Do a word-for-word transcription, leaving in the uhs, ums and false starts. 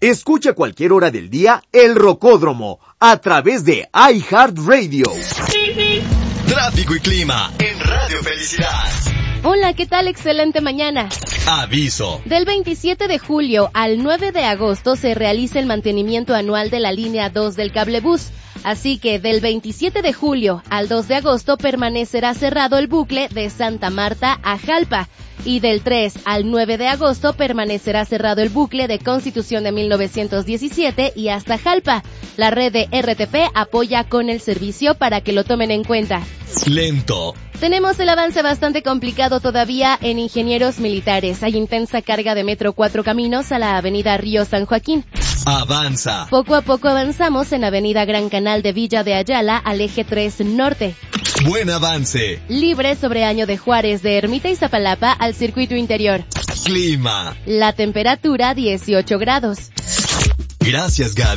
Escucha a cualquier hora del día El Rocódromo a través de iHeartRadio. Tráfico y clima en Radio Felicidad. Hola, ¿qué tal? Excelente mañana. Aviso. Del veintisiete de julio al nueve de agosto se realiza el mantenimiento anual de la línea dos del cablebús. Así que del veintisiete de julio al dos de agosto permanecerá cerrado el bucle de Santa Marta a Jalpa. Y del tres al nueve de agosto permanecerá cerrado el bucle de Constitución de mil novecientos diecisiete y hasta Jalpa. La red de R T P apoya con el servicio para que lo tomen en cuenta. Lento. Tenemos el avance bastante complicado todavía en Ingenieros Militares. Hay intensa carga de Metro Cuatro Caminos a la avenida Río San Joaquín. Avanza. Poco a poco avanzamos en avenida Gran Canal de Villa de Ayala al eje tres Norte. Buen avance. Libre sobre Año de Juárez de Ermita Iztapalapa al circuito interior. Clima. La temperatura dieciocho grados. Gracias, Gaby.